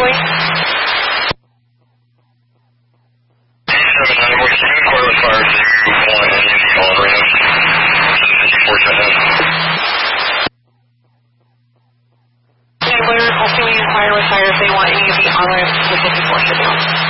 Charlie? 7-9, what's the inquire with fire to you want any of the on-ramps to the 54 shutdown? Taylor, I'll see you fire with fire if they want any of the on-ramps to the 54 shutdown.